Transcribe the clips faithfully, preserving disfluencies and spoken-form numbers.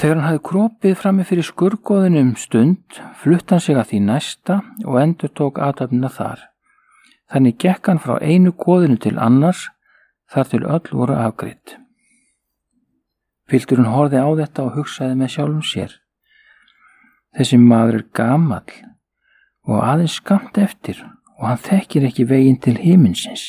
Þegar hann hafði kropið frammi fyrir skurðgoðinu um stund, flutti hann sig að því næsta og endurtók athöfnina þar. Þannig gekk hann frá einu goðinu til annars, þar til öll voru afgreidd. Pilturinn horfði á þetta og hugsaði með sjálfum sér. Þessi maður er gamall og aðeins skammt eftir og hann þekkir ekki veginn til himinsins.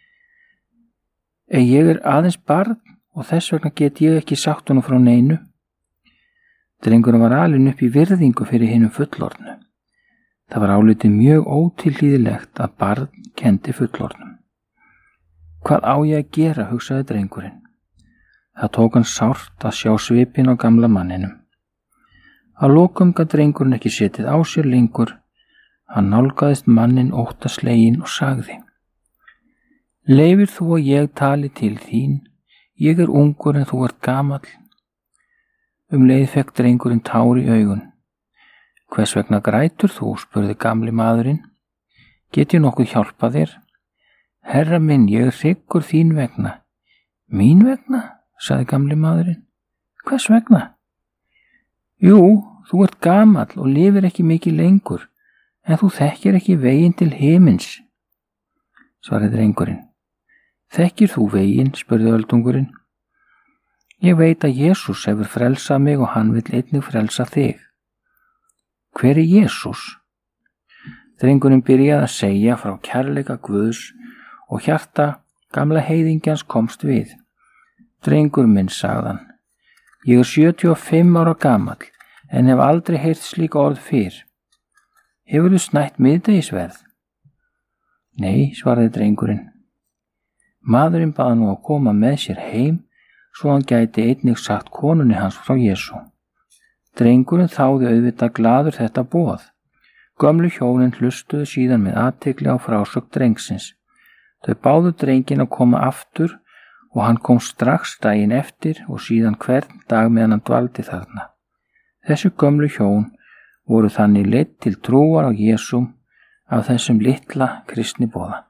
En ég er aðeins barn og þess vegna get ég ekki sagt honum frá neinu. Drengurinn var alinn upp í virðingu fyrir hinum fullorðnu. Það var álitið mjög ótilhlýðilegt að barn kendi fullorðnum. Hvað á ég að gera, hugsaði drengurinn. Það tók hann sárt að sjá svipinn á gamla manninum. Að lokum gat drengurinn ekki setið á sér lengur. Hann nálgaðist mannin óttasleginn og sagði: Leifir þú og ég tali til þín, ég er ungur en þú ert gamall. Um leið fekk drengurinn tár í augun. Hvers vegna grætur þú, spurði gamli maðurinn. Get ég nokkuð hjálpað þér? Herra minn, ég er hryggur þín vegna. Mín vegna, sagði gamli maðurinn. Hvers vegna? Jú, þú ert gamall og lifir ekki mikið lengur, en þú þekkir ekki veginn til himins, svaraði drengurinn. Þekkir þú veginn, spurði öldungurinn. Ég veit að Jesús hefur frelsað mig og hann vill einnig frelsa þig. Hver er Jesús? Drengurinn byrjaði að segja frá kærleika Guðs og hjarta gamla heiðingjans komst við. Drengur minn, sagði hann, ég er sjötíu og fimm ára gamall en hef aldrei heyrt slík orð fyrr. Hefur þú snætt miðdegisverð? Nei, svaraði drengurinn. Maðurinn bað nú að koma með sér heim svo hann gæti einnig sagt konunni hans frá Jesú. Drengurinn þáði auðvitað glaður þetta boð. Gömlu hjónin hlustuðu síðan með athygli á frásögn drengsins. Þau báðu drenginn að koma aftur og hann kom strax daginn eftir og síðan hvern dag meðan hann dvaldi þarna. Þessu gömlu hjón voru þannig leidd til trúar á Jesú af þessum litla kristniboða.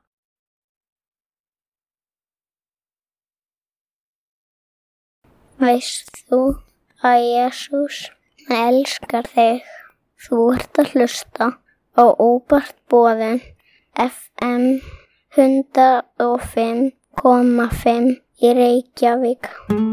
Veist þú að Jesús elskar þig? Þú ert að hlusta á óbart boðin F M hundrað og fimm komma fimm í Reykjavík.